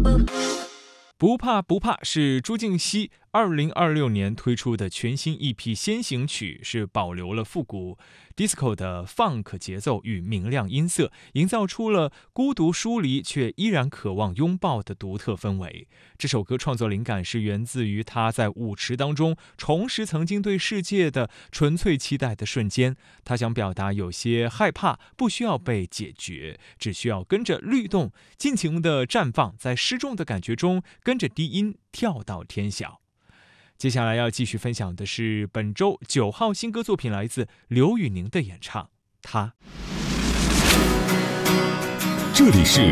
不怕不怕是朱婧汐2026年推出的全新 EP 先行曲，是保留了复古 disco 的 funk 节奏与明亮音色，营造出了孤独疏离却依然渴望拥抱的独特氛围。这首歌创作灵感是源自于他在舞池当中重拾曾经对世界的纯粹期待的瞬间。他想表达有些害怕不需要被解决，只需要跟着律动尽情的绽放，在失重的感觉中跟着低音跳到天晓。接下来要继续分享的是本周9号新歌作品，来自刘宇宁的演唱《他》。 这里是